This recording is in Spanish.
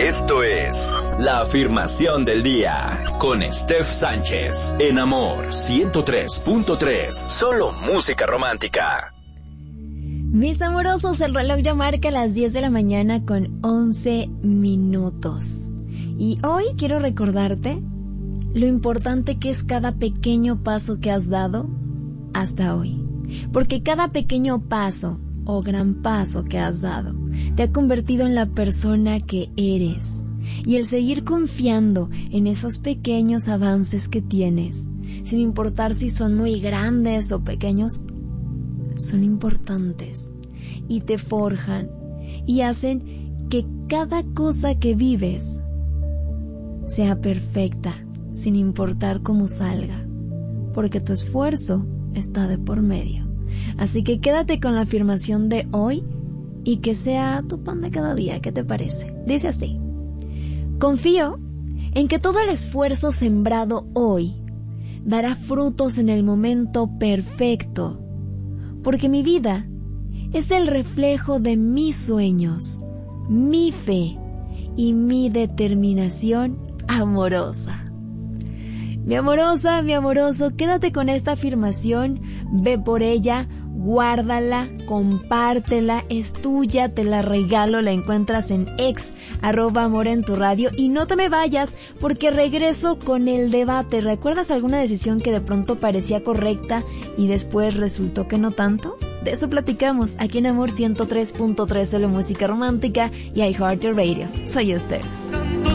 Esto es La Afirmación del Día con Steph Sánchez en Amor 103.3. Solo música romántica. Mis amorosos, el reloj ya marca las 10 de la mañana con 11 minutos. Y hoy quiero recordarte lo importante que es cada pequeño paso que has dado hasta hoy. Porque cada pequeño paso o gran paso que has dado te ha convertido en la persona que eres. Y el seguir confiando en esos pequeños avances que tienes, sin importar si son muy grandes o pequeños, son importantes y te forjan y hacen que cada cosa que vives sea perfecta, sin importar cómo salga, porque tu esfuerzo está de por medio. Así que quédate con la afirmación de hoy y que sea tu pan de cada día. ¿Qué te parece? Dice así: confío en que todo el esfuerzo sembrado hoy dará frutos en el momento perfecto, porque mi vida es el reflejo de mis sueños, mi fe y mi determinación amorosa. Mi amorosa, mi amoroso, quédate con esta afirmación, ve por ella, guárdala, compártela, es tuya, te la regalo, la encuentras en @Amor en tu radio y no te me vayas porque regreso con el debate. ¿Recuerdas alguna decisión que de pronto parecía correcta y después resultó que no tanto? De eso platicamos aquí en Amor 103.3, solo música romántica y iHeartRadio. Soy Steph.